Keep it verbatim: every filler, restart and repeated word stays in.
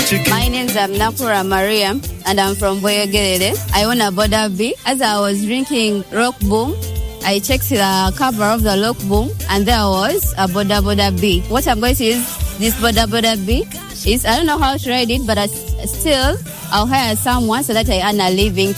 My name's um, Nakura Maria, and I'm from Boyogerere. I own a Boda B. As I was drinking Rock Boom, I checked the cover of the Rock Boom, and there was a Boda Boda B. What I'm going to use this Boda Boda B is, I don't know how to ride it, but I, still I'll hire someone so that I earn a living